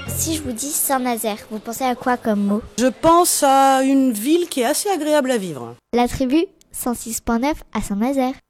Si je vous dis Saint-Nazaire, vous pensez à quoi comme mot? Je pense à une ville qui est assez agréable à vivre. La tribu 106.9 à Saint-Nazaire.